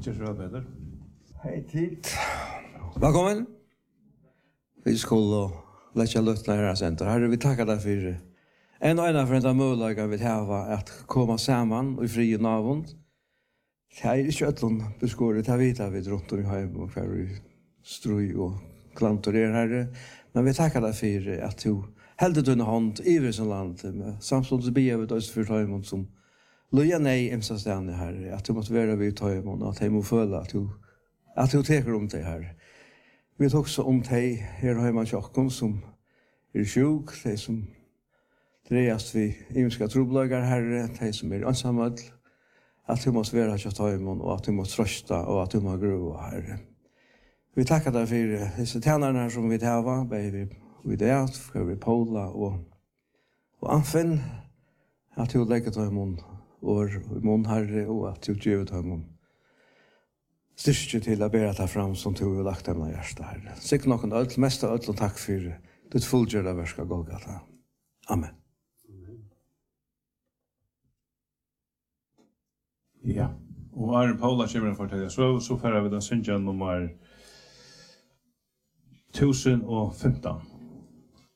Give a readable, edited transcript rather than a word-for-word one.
Just så bedre. Hej tid. Velkommen. Vi skulle lägga luftna här center. Herre, vi tackar dig för en för den möjligheten vi har att komma samman i fri navn. Det är inte ötlån beskåret, det vet vi runt om i hem och för vi ströj och klantor herre. Men vi tackar dig för att du hälde dina hand i vårt land. Samtidigt ber vi oss för tajmon som loja nej emsa stände herre. Att du måste vara vid tajmon, att du må føle att du teker om dig herre. Vi vet också om dig här hemma tjockon som sjuk, de som drejas vid imenska troblagar herre, de som ensamma, att du måste vara tjockt tajmon och att du måste trösta och att du må grova herre. Vi tackar dig för dessa tjänarna som vi har, vi det, för vi Paula och Anfen, att du lägger tajmon och mun herre och att du ger tajmon. Styrke till att bära ta fram som du har lagt dem i hjärsta herre. Sikt noen öll, mest av öll og takk for ditt fullgjørda verska Golgata. Amen. Ja, og Arne Paula kommer å fortelle, så fører vi den syndjen nummer 1015.